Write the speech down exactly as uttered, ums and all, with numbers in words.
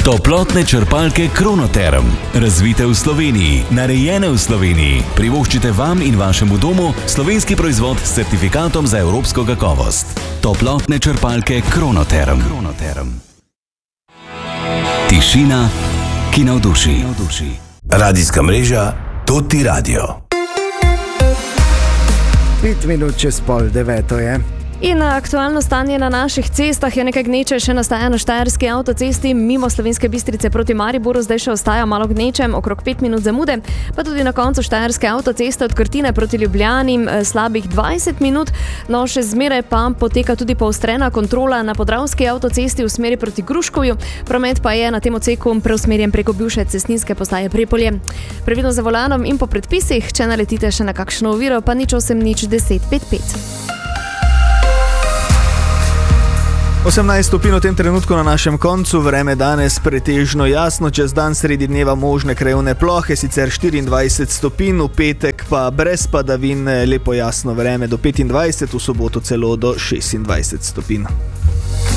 Toplotne črpalke Kronoterm. Razvite v Sloveniji, narejene v Sloveniji. Privoščite vam in vašemu domu slovenski proizvod s certifikatom za evropsko kakovost. Toplotne črpalke Kronoterm. Kronoterm. Tišina, ki navduši. Radijska mreža Toti Radio. Pet minut čez pol deveto je. In aktualno stanje na naših cestah je nekaj gneče še nastaja na štajerski avtocesti mimo Slovenske Bistrice proti Mariboru, zdaj še ostaja malo gneče, okrog pet minut zamude, pa tudi na koncu štajerske avtoceste od Krtine proti Ljubljani slabih dvajset minut, no še zmeraj pa poteka tudi poostrena kontrola na Podravski avtocesti v smeri proti Gruškovju, promet pa je na tem odseku preusmerjen preko bivše cestninske postaje Prepolje. Previdno za volanom in po predpisih, če naletite še na kakšno oviro, pa nič osem nič deset pet pet. osemnajst stopinj v tem trenutku na našem koncu, vreme danes pretežno jasno, čez dan sredi dneva možne krajevne plohe, sicer štiriindvajset stopinj, v petek pa brez padavin, lepo jasno vreme do petindvajset, v soboto celo do šestindvajset stopinj.